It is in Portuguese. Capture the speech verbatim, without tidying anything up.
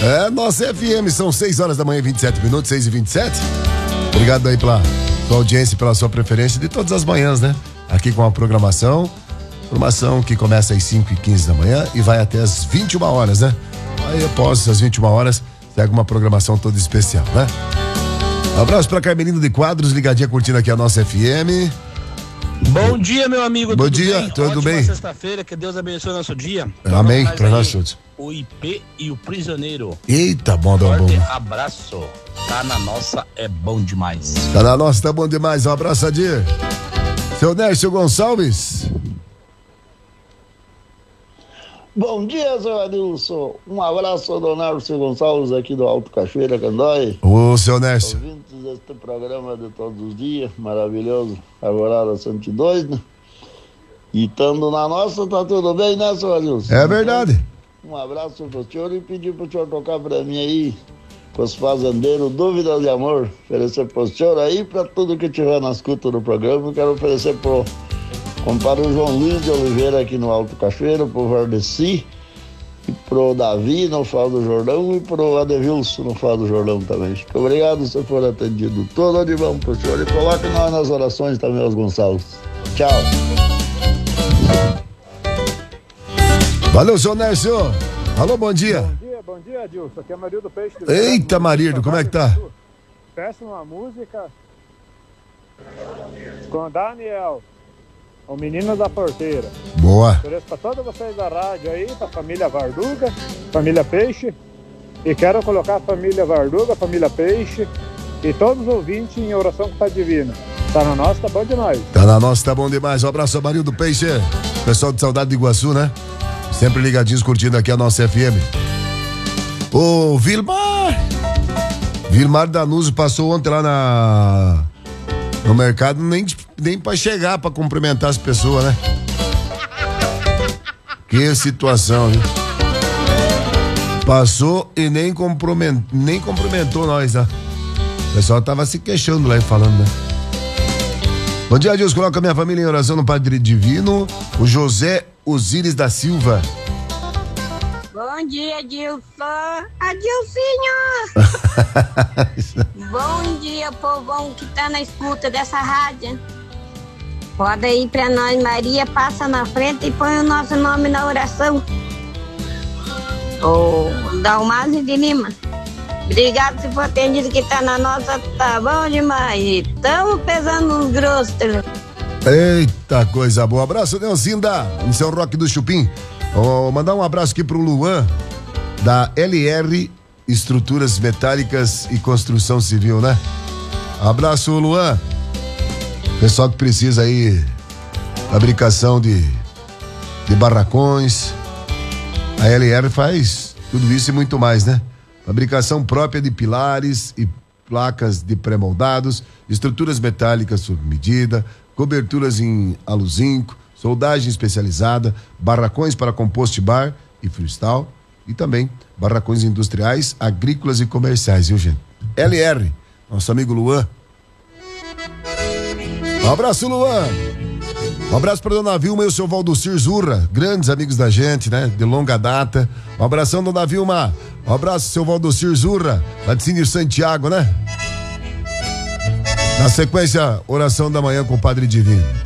É, nossa F M, são seis horas da manhã, vinte e sete minutos, seis e vinte e sete. Obrigado aí pela sua audiência e pela sua preferência de todas as manhãs, né? Aqui com a programação. Programação que começa às cinco e quinze da manhã e vai até às vinte e uma horas, né? Aí após as vinte e uma horas, segue uma programação toda especial, né? Um abraço pra Carmelino de Quadros, ligadinha curtindo aqui a nossa F M. Bom dia, meu amigo. Bom tudo dia, bem? tudo Ótima bem? Sexta-feira, que Deus abençoe o nosso dia. Amém, Traz pra aí nós todos. O I P e o Prisioneiro. Eita, bom, bom, Forte bom. abraço. Tá na nossa, é bom demais. Tá na nossa, tá bom demais. Um abraço, Adir. Seu Nércio Gonçalves. Bom dia, seu Adilson. Um abraço do Nércio Gonçalves aqui do Alto Cachoeira, Candói. Ô, seu Nércio. Ouvintes deste programa de todos os dias, maravilhoso, Alvorada cento e dois, né? E estando na nossa, tá tudo bem, né, seu Adilson? É verdade. Um abraço pro senhor e pedir pro senhor tocar pra mim aí, com os fazendeiros, Dúvidas de Amor. Oferecer pro senhor aí, pra tudo que tiver na escuta do programa. Quero oferecer pro compadre João Luiz de Oliveira aqui no Alto Cachoeira, pro Vardeci, e pro Davi no Fal do Jordão e pro Adevilson no Fal do Jordão também. Fico obrigado se for atendido. Todo de bom pro senhor e coloque nós nas orações também, os Gonçalves. Tchau. Valeu, seu Nércio. Alô, bom dia. Bom dia, bom dia, Adilson. Aqui é Marildo Peixe. Eita, Marildo, como é que tá? Peço uma música com Daniel, o menino da porteira. Boa. Ofereço pra todos vocês da rádio aí, pra família Varduga, família Peixe. E quero colocar a família Varduga, família Peixe e todos os ouvintes em oração que tá divina. Tá na nossa, tá bom demais. Tá na nossa, tá bom demais. Um abraço, Marildo Peixe. Pessoal de Saudade de Iguaçu, né? Sempre ligadinhos curtindo aqui a nossa F M. Ô, Vilmar! Vilmar Danuzzi passou ontem lá na no mercado, nem, nem pra chegar pra cumprimentar as pessoas, né? Que situação, viu? Passou e nem cumprimentou, nem cumprimentou nós, né? O pessoal tava se queixando lá e falando, né? Bom dia, Deus. Coloca minha família em oração no Padre Divino, o José Osíris da Silva. Bom dia, Adilson. Adilcinho. Bom dia, povão que tá na escuta dessa rádio. Roda aí pra nós, Maria, passa na frente e põe o nosso nome na oração. Ô, Dalmásio de Lima. Obrigado se for atendido que tá na nossa, tá bom demais. Estamos pesando uns grossos. Eita, coisa boa. Abraço, Nelcinda, em São Roque do Chupim. Oh, mandar um abraço aqui pro Luan, da L R Estruturas Metálicas e Construção Civil, né? Abraço, Luan. Pessoal que precisa aí, fabricação de, de barracões. A L R faz tudo isso e muito mais, né? Fabricação própria de pilares e placas de pré-moldados, estruturas metálicas sob medida, coberturas em aluzinco, soldagem especializada, barracões para compost bar e freestyle e também barracões industriais, agrícolas e comerciais, viu, gente? L R, nosso amigo Luan. Um abraço, Luan. Um abraço para dona Vilma e o seu Valdocir Zurra, grandes amigos da gente, né? De longa data. Um abração, dona Vilma. Um abraço, seu Valdocir Zurra, lá de Cine Santiago, né? Na sequência, oração da manhã com o Padre Divino.